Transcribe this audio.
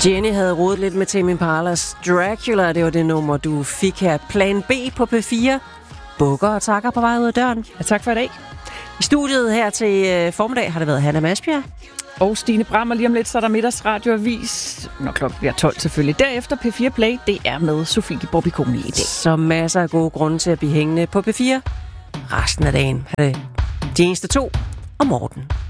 Jenny havde rodet lidt med Tame Impalas Dracula. Det var det nummer, du fik her. Plan B på P4. Bukker og takker på vej ud af døren. Ja, tak for i dag. I studiet her til formiddag har det været Hanna Masbjerg. Og Stine Brammer. Lige om lidt, så er der middagsradioavis. Når klokken bliver 12 selvfølgelig. Derefter P4 Play, det er med Sofie Borbiconi i dag. Så masser af gode grunde til at blive hængende på P4 resten af dagen. De eneste to og Morten.